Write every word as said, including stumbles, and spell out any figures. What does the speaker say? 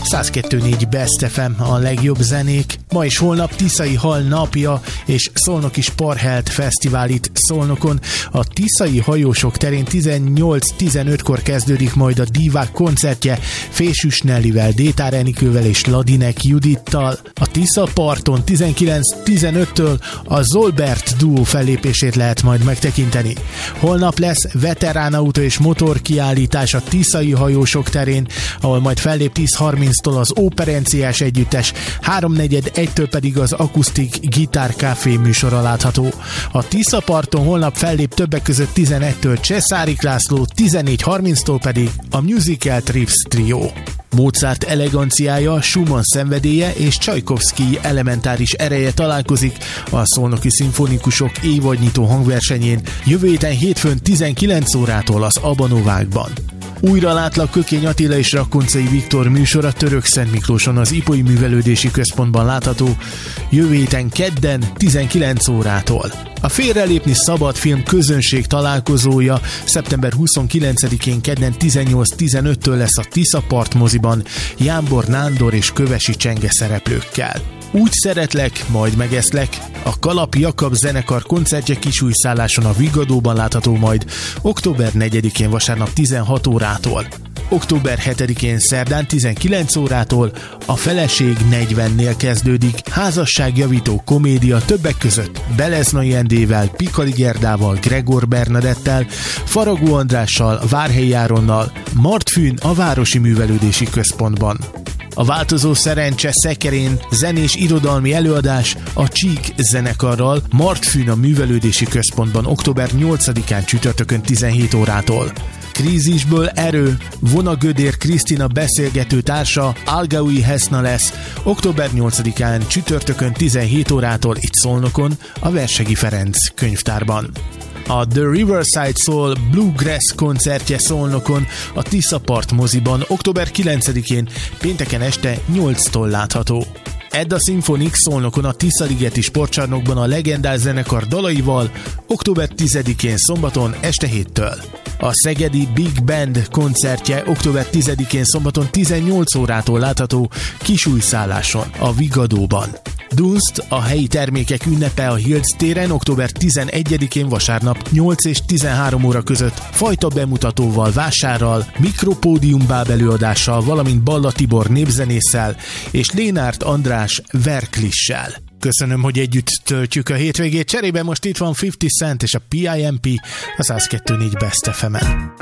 száz kettő négy Best ef em a legjobb zenék. Ma és holnap Tiszai Hal napja és Szolnoki Sparhelt Fesztivál itt Szolnokon. A Tiszai Hajósok terén tizennyolc tizenötkor kezdődik majd a Divák koncertje Fésűs Nellivel, Détár Enikővel és Ladinek Judittal. A Tisza parton tizenkilenc tizenöttől a Zolbert duó fellépését lehet majd megtekinteni. Holnap lesz veteránautó és motor kiállítás a Tiszai Hajósok terén, ahol majd fellép tíz harminctól az Óperenciás Együttes, háromnegyed egytől pedig az Akusztik Gitár Café műsora látható. A Tisza parton holnap fellép többek között tizenegytől Cseszárik László, tizennégy harminctól pedig a Musical Trips Trio. Mozart eleganciája, Schumann szenvedélye és Csajkovszkij elementáris ereje találkozik a Szolnoki Szimfonikusok évadnyitó hangversenyén jövő héten hétfőn tizenkilenc órától az Abanovákban. Újra látlak Kökény Attila és Rakoncai Viktor műsora Törökszent Miklóson az Ipoly Művelődési Központban látható jövő héten kedden tizenkilenc órától. A Félrelépni Szabad film közönség találkozója szeptember huszonkilencedikén kedden tizennyolc tizenöttől lesz a Tiszapart moziban Jánbor Nándor és Kövesi Csenge szereplőkkel. Úgy szeretlek, majd megeszlek. A Kalap Jakab zenekar koncertje Kisújszálláson a Vigadóban látható majd október negyedikén vasárnap tizenhat órától. október hetedikén szerdán tizenkilenc órától a Feleség negyvennél kezdődik házasságjavító komédia többek között Beleznai Endével, Pikali Gerdával, Gregor Bernadettel, Faragó Andrással, Várhelyi Áronnal, Martfűn a Városi Művelődési Központban. A Változó Szerencse Szekerén zenés irodalmi előadás a Csík zenekarral Martfűn a Művelődési Központban október nyolcadikán csütörtökön tizenhét órától. Krízisből erő, Vona Gödér Krisztina beszélgető társa Algaui Heszna lesz október nyolcadikán csütörtökön tizenhét órától itt Szolnokon a Versegi Ferenc könyvtárban. A The Riverside Soul Bluegrass koncertje Szolnokon a Tiszapart moziban október kilencedikén pénteken este nyolctól látható. Edda Symphonic Szolnokon a Tiszaligeti Sportcsarnokban a legendás zenekar dalaival október tizedikén szombaton este héttől. A Szegedi Big Band koncertje október tizedikén szombaton tizennyolc órától látható Kisújszálláson a Vigadóban. Dunst, a helyi termékek ünnepe a Hilc téren október tizenegyedikén vasárnap nyolc és tizenhárom óra között fajta bemutatóval, vásárral, mikropódium bábelőadással, valamint Balla Tibor népzenésszel és Lénárt András verklissel. Köszönöm, hogy együtt töltjük a hétvégét. Cserébe most itt van fifty Cent és a pé i em pé a száz kettő négy Best ef emen.